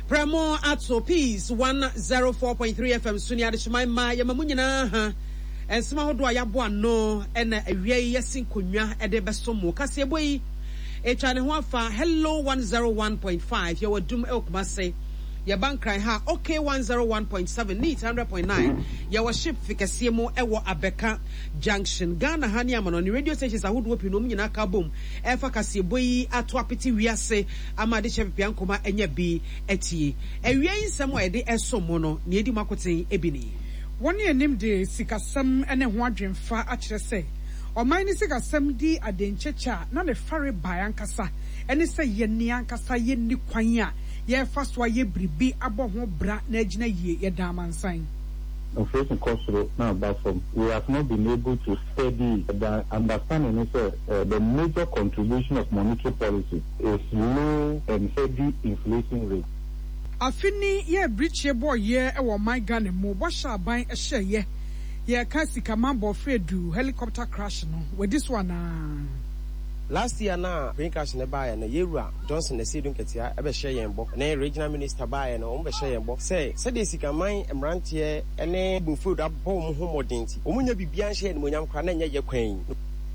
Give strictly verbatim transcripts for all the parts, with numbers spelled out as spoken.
Premo ato peace one oh four point three F M Sunia de Shemaima Yamamunyina ha and some ho do ayabo no and awie yesin konwa e de besomo kase boyi e twa ne ho afa hello one oh one point five ye wadum elkumase ye bankran ha okay one oh one point seven neat one hundred point nine ye wa ship fikase mu e wo Abeka Junction Ghana hani amano ni radio stations ahodo pinom nyina ka bom e fa kase boyi ato apeti wiase amade chepia nkoma enya bi etie awie nsem wa de esomo no ne edi makoten ebini woni enim de sikasem ene ho adwemfa a kire se oman ni sikasem di adenchecha na le fare bayankasa ene se ye ni ankasa ye ni kwan a ye fa so ye bribi abo ho bra na agina yie ye damansan. Inflation cost now back from we have not been able to study the understanding is uh, the major contribution of monetary policy is low and heavy inflation rate. Afini ye breach ye boy ye e wo my Ghana mo bosha ban e hye ye ye ka sika mambo fredu helicopter crash no with this one ah. Last year na green cash ne buy na Yewura Johnson na Sidun Ketia e be share yen bo na regional minister buy na o be share yen bo say say de sika man emrantie ene bufood abom ho modenti o munya bibia share ne monyam kra na nya ye kwan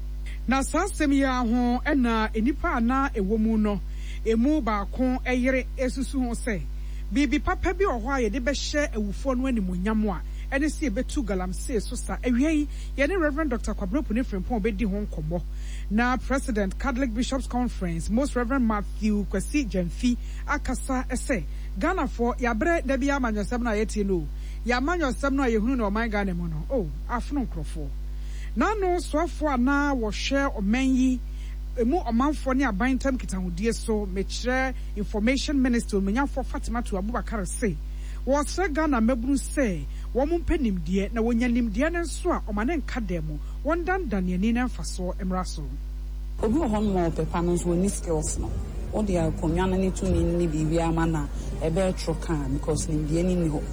na sansem ya ho e na enipa na ewo mu no emu ba ko eyere esusu ho say bibi papa bi o ho a ye de be share ewufo no animonyam a ene se betu galamsey so sa awie ye ne Reverend Doctor Kwabropu ne Frempon be di ho nkomo na President Catholic Bishops Conference Most Reverend Matthew Kwesi Jamfi akasa ese Ghana for yabre da bia manyosem na yeti no ya manyosem no ye hunu no man Ghana mo no oh afno nkrofo na no soafo ana wo hwe omanyi emu omanfo ne abantam kitahudie so mekire information minister menyafo Fatima to Abubakar say wo se Ghana maburu say wo mumpenim die na wonyanim die ne nso a omane nka demo won dandan ye ni na mfaso emraso obi ho no pepa no so ni skills no o de akonwa na ni tumi ni bibi ama na ebe troka because ni die ni ni ho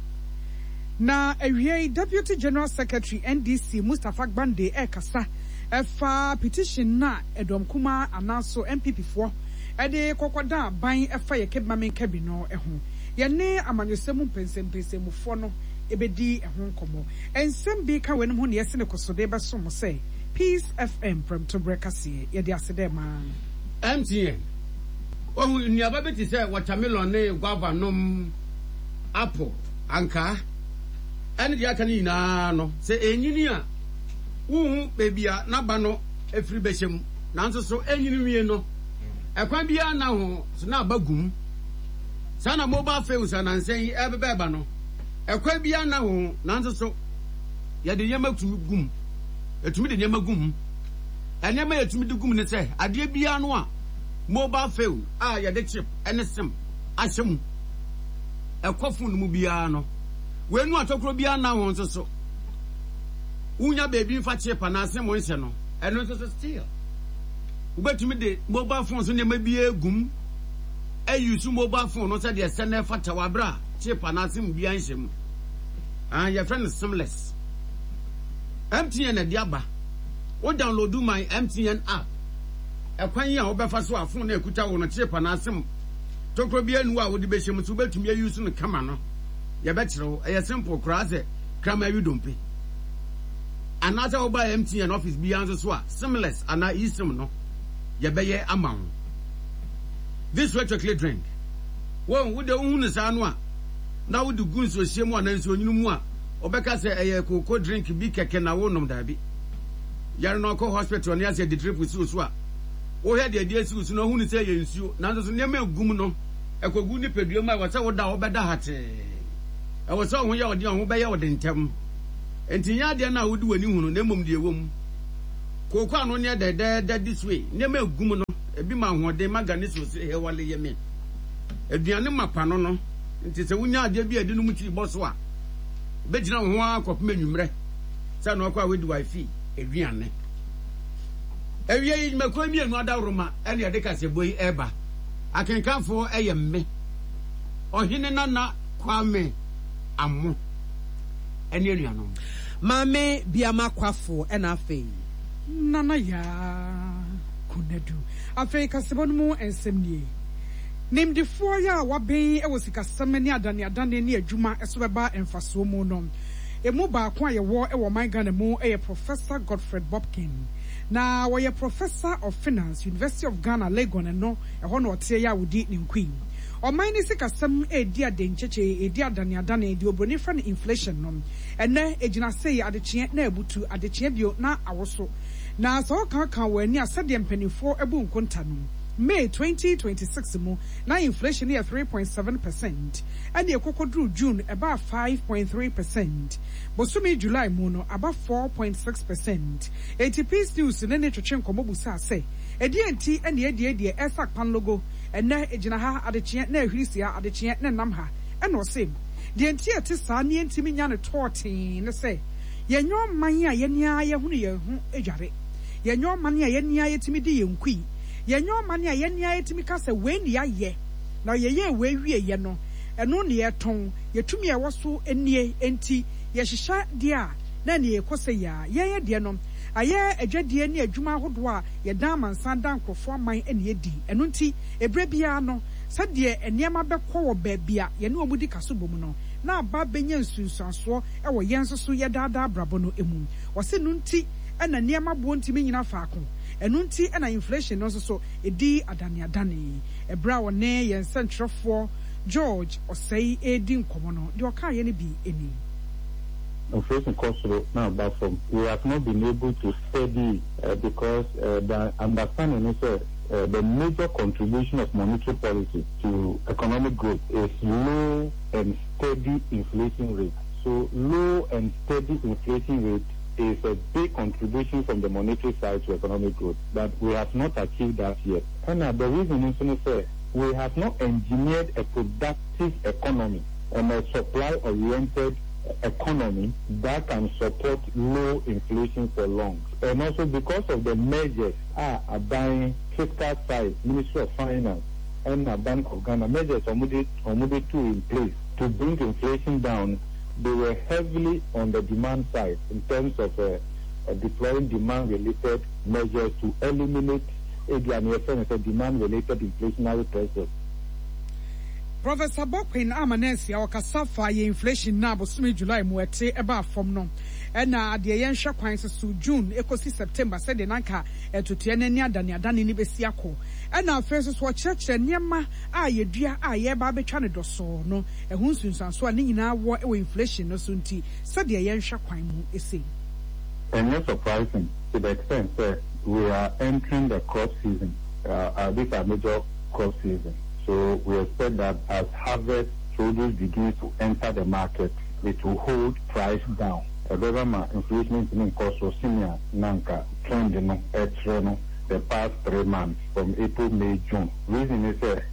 na awie Deputy General Secretary N D C Mustafa Gbande e kasa efa petition na edom kuma anaso M P P fo e de kokoda ban efa ye kebma men kebi no eho ye ne amanyosemu pensempensemu fo no ebedi ehun komo ensem bi ka wenim ho ne yese ne kosode be so mo say Peace F M from Tobrekase ye de asede ma M T N ohu nnuaba beti say watermelon ne guava nom apple anka ene dia kan ina no say enyini a wu bebia na ba no efri behyem nanso so enyini wie no ekwan bia na ho so na bagum sana mobile phones anansen ebebeba no ekwa bia na ho nanso so ye de yema tu gum etumi de yema gum enema etumi de gum ne se ade bia no a mobile phone a ye de chip ene sim ahyem ekwa phone mu bia no wenu atokro bia na ho nso so unya baby fa chip na sim mo nse no eno nso so still ubetumi de mobile phone so ne ma bia gum I use mobile phone no say the send fata wabra chip na sim bia nhyem ah your friend is seamless M T N e diaba o download my M T N app ekwan yi a wo befa so afon na ekuta wo no chip na sim tokro bia nu a wo de behyem so betumi use no kama no ye betrew e simple cross krama wi dompe another wo buy M T N office bia nso so a seamless ana eSIM no ye beye amount. This way chocolate drink. One would the unu sanwa. Now would the goons or shame one and so you know. Obeka say a cocoa drink be keke na wonum dabi. Yaranoko hospital near the trip with Suswa. O had the idea to know who say you now so near me gumuno. A coguni peduma was out down better hat. I was so when you were young who bay out in tem. And Tinia now would do a new name the womb. Cocoa no near the dead this way. Near me gumuno. Ebi ma ho de maganiso se he wale yeme aduane mapa no no nti se wunya ade bi ade no mu ti boso a be gina ho akopem anwumre se na okwa wedi wifi aduane awie yi makwa mi anu adawroma ene ade ka se boyi eba akenkanfo eyemme ohine nana kwame ammo ene anuano mame biama kwafo ena afei nana ya kunadu afei kasebon mu ensemnie Nimdifoɔ ya waben e wo sikasɛm ne adane adane ne adwuma ɛso bɛba emfaso mu no. Emu baako a yɛwɔ e wo man Ghana mu e Professor Godfred Bobkin. Na wɔyɛ Professor of Finance, University of Ghana, Legon no ɛhɔ na ɔte ya wodi ne queen. Ɔman ne sikasɛm e di adenkyekye e di adane adane di obroni fra ne inflation no. Ɛnɛ egyina sei adekye na ebutu adekye bio na awoso. Na sɛ ɔka ka wɔ ani asɛdeɛ mpanimfoɔ ebu nkonta no. May twenty twenty-six mu na inflation is three point seven percent and the ekokodru June about five point three percent. Bosumi July mu no about four point six percent. A T P news ne ne twetwe nkomo busa say edi enti and the edi edi esak pan logo and na ejina ha adekye na ahirisia adekye na nam ha and no same. The enti ete saa ne enti nya ne totin ne say yenyo man a yenia ye hunu ye hu edware. Yenyo man a yenia yetimi di yenkui. Yenyo mani a yenya etimi ka se we ni aye na yeye we wie ye no eno ne yeton yetumi e woso enie enti ye hihya de a na ne ekose ya ye ye de no aye adwade ne adwuma hodo a ye dan mansa dan krofo man ene edi eno nti ebre bia no sade eniema bekọ wo ba bia ye ne omudi kaso bom no na aba benya nsunsuanso e wo ye nsoso ye dada brabo no emu wose no nti ena niema bo ntimi nyina faako enunti ena inflation no so edi adane adane ebra wone yen centralfo George Osei edi nkomo no de oka ye ne bi eni. Inflation cost now back from we have not been able to study uh, because uh, the understanding is uh, uh, the major contribution of monetary policy to economic growth is low and steady inflation rate. So low and steady inflation rate is a big contribution from the monetary side to economic growth, but we have not achieved that yet. And uh, the reason is that we have not engineered a productive economy and a supply-oriented economy that can support low inflation for long. And also because of the measures are uh, buying fiscal side, Ministry of Finance and the Bank of Ghana, measures are moving in place to bring inflation down. They were heavily on the demand side in terms of uh, uh, deploying demand-related measures to eliminate demand-related inflationary pressures. Professor Bokwin Amanesi awakasafa ye inflation na bosumi July mu ete eba fom no ena ade ye nhwe kwan so June ekosi September said de nanka etotie nani adane adane ni besi akọ ena afeso so kyerkyere niema a ye dua a ye ba betwa ne doso no ehun sunsanso a ne nyina wo e inflation no so nti said de ye nhwe kwan mu ese. And not surprising to the extent that we are entering the crop season. Uh, uh, these are major crop season. So we expect that as harvest produce begins to enter the market, it will hold price down. The government inflation in cost of senior nanka trend no extra the past three months from April, May, June. Reason is that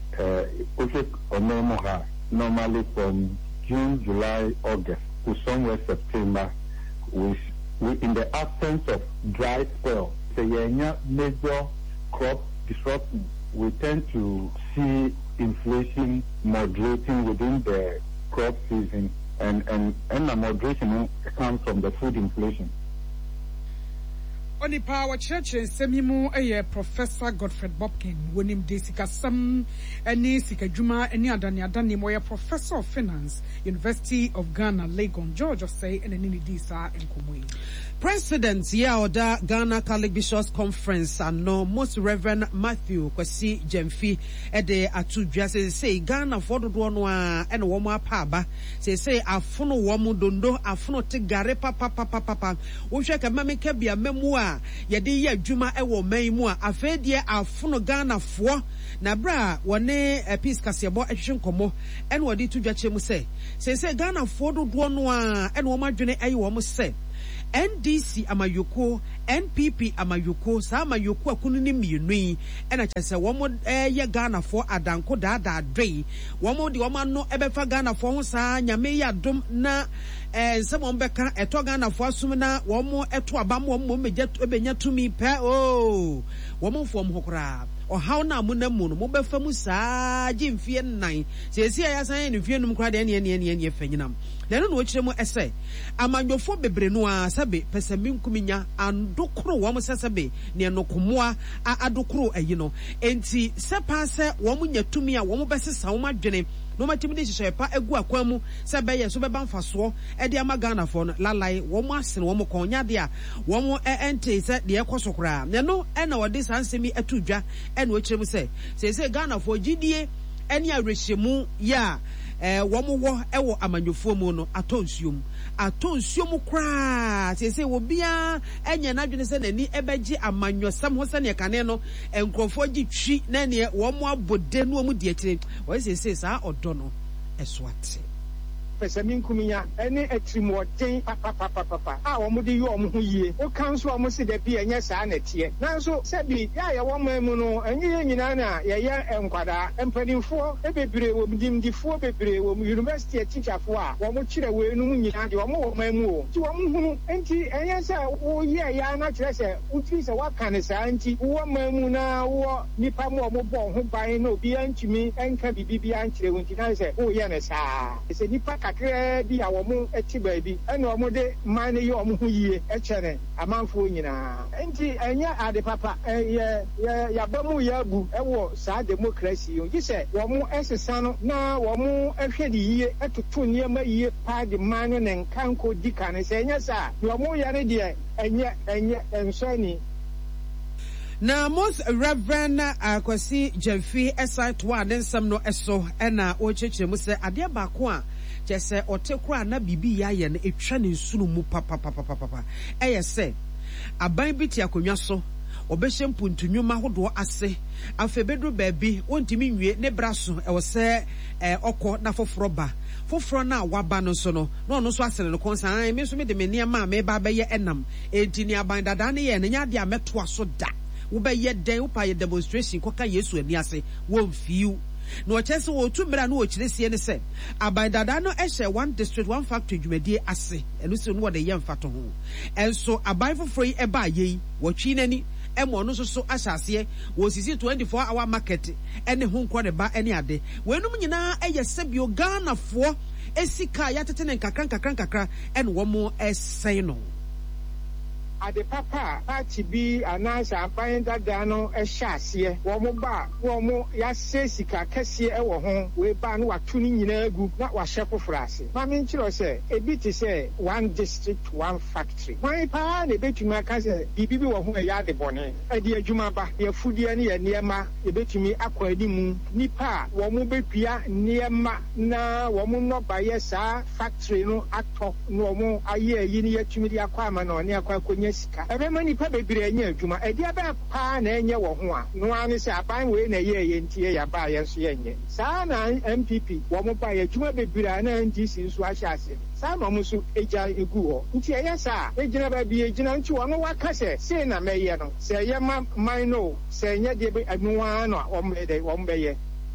uh, normally from June, July, August to somewhere September, we, we in the absence of dry spell, the major crop disruption, we tend to see inflation moderating within the crop season, and, and, and the moderation comes from the food inflation. Oni power church semimu eye Professor Godfred Bobkin wonim de sikasam eni sikadwuma eni adane adane moye Professor of Finance, University of Ghana, Legon. George Osei eni ni di sa enkomoi. President ya oda Ghana Catholic Bishops Conference ano Most Reverend Matthew Kwesi Jemfi ede atudwa se say Ghana for dodo no a ene wo mo apa aba se say afono wo mo dondo afono te gare papa papa papa wo hwe ka mameka bia memu a ye de ye adwuma e wo man mu a afedie afono Ghana fo na bra wone peace kasebo ehwe nkomo ene wo de tudwa che mu se se say Ghana for dodo no a ene wo ma dwene ayi wo mo se N D C amayoko N P P amayoko sa amayoko akunu ni mienu yi ena kyese wo mo eh, ye Ghana for adanko daada adwei wo mo de wo ma no ebefa Ghana for ho sa nyame ya dom na eh se mo beka eto Ghana for asum na wo mo eto abam wo mo meja ebenya tumi pe oh wo mo fo mo hokora ɔhaw na mo na mu no mo bɛfa mu saa gye mfie nnan sɛsi a yɛasan ne mfie num kora de ne ne ne ne fanyinam na no no kyerɛ mu ɛsɛ amanyɔfo bebre no a sɛbe pɛsɛmi nkuminya andokoro wɔn sɛsɛbe ne nokomoa a adokoro ayi no enti sɛ pa sɛ wɔn nya tumi a wɔn bɛsesa wɔn adwene no matimi de hyehyɛ pa egu akwan mu sɛ bɛyɛ so bɛba mfasoɔ ɛde ama Ghana fo no lalai wɔn asene wɔn kɔnya de a wɔn ɛnte sɛ deɛ ɛkɔ so koraa ne no ɛna wɔde saa nsɛm yi ato dwa ɛna wɔkyerɛ mu sɛ sɛsɛ Ghana fo gidie ɛne awerɛhyɛmu yɛ a eh wɔn wɔ ɛwɔ amanyɔfoɔ mu no atɔ nsuo mu atɔ nsuo mu koraa sɛsɛ wɔ bia ɛnyɛ n'adwene sɛ n'ani ɛbɛgye amanyɔsɛm ho sɛ ne kane no nkurɔfoɔ gye twi na ne wɔn abɔde no wɔn di akyire wɔyɛ sɛsɛ saa ɔdɔ no ɛso ate pɛsɛmi nkuminya ɛne atirimɔden papapapapa a wɔn de yi wɔn ho yie o kan so wɔn si dɛbi ɛnyɛ saa nɛteɛ nanso sɛbi yɛ a yɛwɔ man mu no ɛnyɛ yɛ nyinaa na yɛyɛ nkwadaa mpanimfoɔ bebree wɔn dimdifoɔ bebree wɔn university teacherfoɔ a wɔn kyerɛ wɔn enum nyinaa deɛ wɔn wɔ man mu o ti wɔn hunu nti ɛnyɛ sɛ wɔyɛ yɛ anakyerɛ sɛ wotiri sɛ waka ne saa nti wɔwɔ man mu na wɔwɔ nipa mu a wɔn bɔ ho ban na obi antumi ɛnka bibi bi ankyerɛ wɔn ti na sɛ wɔyɛ ne saa sɛ nipa kakra bi a wɔn ɛte baabi ɛna wɔn de man no yɛ wɔn ho yie ɛkyɛnɛ amanfoɔ nyinaa nti ɛnyɛ ade papa ɛyɛ yɛ yaba mu yɛ abu ɛwɔ saa democracy yi gye sɛ wɔn ɛsesa no na wɔn ɛhwɛ de yie ɛtoto nneɛma yie paa de man no ne nkanko di ka ne sɛ ɛnyɛ saa deɛ wɔn yɛ no deɛ ɛnyɛ ɛnyɛ ɛnsɔni. Na most Reverend Akwasi Jemfi ɛsa to a ne nsɛm no ɛso ɛna ɔkyerɛkyerɛ mu sɛ adeɛ baako a kyɛ sɛ ɔte kora na biribi yɛ ayɛ no ɛtwa ne nsuro mu papapapapa ɛyɛ sɛ aban bi te akonnwa so ɔbɛhyɛ mpuntunwuma ahodoɔ ase afei bɛduru baabi wɔntumi nwie ne bra so ɛwɔ sɛ ɔkɔ na foforɔ ba foforɔ na waba no so no na ɔno nso asene no kɔnsan me nso me de me nneɛma a meba bɛyɛ ɛnam enti ne aban dada ne yɛ no nya de a mɛtoa so da wobɛyɛ dɛn wopa yɛ demonstration kɔka Yesu ani ase wɔmfiw na ɔkyɛ sɛ wɔtu mmera no wɔkyerɛ sie ne sɛ aban dada no ɛhyɛ one district one factory dwumadie ase ɛno sɛ no wɔde yɛ mfa to ho ɛnso aban foforɔ yi ɛba ayɛ yi wɔtwi n'ani ɛmɔ no nso so ahyɛ aseɛ wɔsisi twenty-four hour market ɛne ho nkɔ ne ba ɛne ade wɔnum nyinaa ɛyɛ sɛbio Ghanafoɔ esika yɛatete ne nkakra nkakra nkakra ɛne wɔn ɛsɛn no ade papa party bi anaasɛ aban dada no ɛhyɛ aseɛ wɔn ba wɔn yɛasɛ sika kɛseɛ ɛwɔ ho wɔba no wato ne nyinaa gu na wahyɛ foforɔ ase maame nkyerɛ sɛ ebi te sɛ one district one factory wɔn paa na ebetumi aka sɛ biribi bi wɔ ho ɛyɛ ade bɔne ɛde adwuma ba yɛfudeɛ ne yɛ nneɛma ebetumi akɔ anim nipa a wɔn bepia nneɛma na wɔn nnɔba yɛ saa factory no atɔ na wɔn ayɛ ayi ne yɛtumi de akɔ ama na ɔne akɔ akɔnya sika ɛbɛma nipa bebree nyɛ adwuma ɛde abɛ paa na ɛnyɛ wɔ ho a no ano sɛ aban wei na ɛyɛ yɛ nti yɛ aba yɛ nso yɛnyɛ saa na M P P wɔn ba yɛ adwuma bebree a na N D C nso ahyɛ ase saa na wɔn nso egya egu hɔ nti ɛyɛ saa egyina baabi egyina nti wɔn waka sɛ sei na mɛyɛ no sɛ ɛyɛ ma man no sɛ ɛnyɛ deɛ ɛnoa no a wɔn bɛyɛ wɔn bɛyɛ.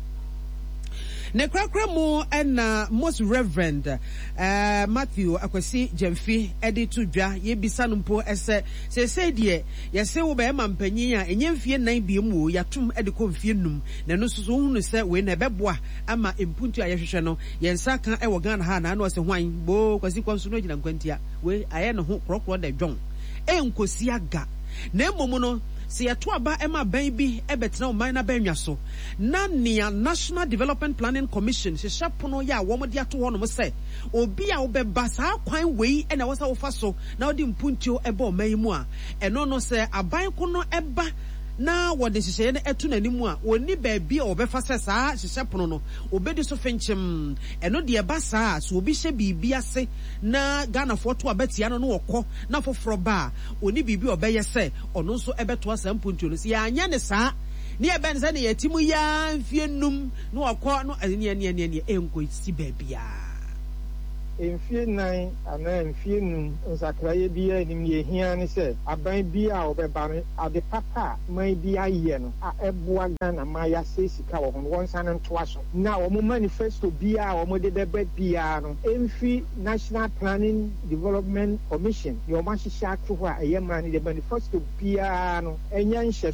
Ne krakra mu ɛna most reverend uh, Matthew Akwasi Jemfi ɛde to dwa yɛbisa no mpo ɛsɛ sɛsɛ deɛ yɛsɛ wo bɛɛma mpanyin a ɛnyɛ mfie nan bi mu yɛatom ɛde kɔ mfie num na no nso so hunu sɛ wei na ɛbɛboa ama mpuntu a yɛhwehwɛ no yɛnsa ka ɛwɔ Ghana ha na na ɔsɛ hwan bo kwasi kwanso no gyina nkwantia wei ayɛ ne ho korɔkorɔ da dwon ɛnkosi aga na mmom no sɛ yɛto aba ɛma ban bi ɛbɛtena ɔman na bɛnwa so na nea National Development Planning Commission hyehyɛ pono yɛ a wɔn de ato hɔ nom sɛ obi a wobɛba saa kwan wei ɛna wɔsa wofa so na wɔde mpuntuo ɛbɔ ɔman yi mu a ɛno no sɛ aban ko no ɛba na wɔde hyehyɛ no ɛto n'anim a wɔni baabi a wɔbɛfa sɛ saa hyehyɛ pono no obɛdi so fenkyem ɛno deɛ ɛba saa so obi hyɛ biribi ase na Ghanafoɔ to abatia no no wɔkɔ na foforɔ ba a oni biribi ɔbɛyɛ sɛ ɔno nso ɛbɛtoa saa mpuntuo no sɛ yɛanyɛ ne saa ne yɛbɛn sɛ ne yɛtimu yaa mfie num na wɔkɔ no ɛneɛ neɛ neɛ neɛ ɛnkɔ si baabiaa mfie nan anaa mfie num nsakraeɛ bi anim yɛ hia ne sɛ aban bi a ɔbɛba no ade papa a man bi ayɛ no a ɛboa Ghana ma yɛasɛ sika wɔ ho no wɔn nsa no ntoa so na wɔn manifesto bi a wɔn de bɛbɛ biara no ɛmfi National Planning Development Commission deɛ wɔn ahyehyɛ ato hɔ a ɛyɛ man no de manifesto biara no ɛnyɛ nhyɛ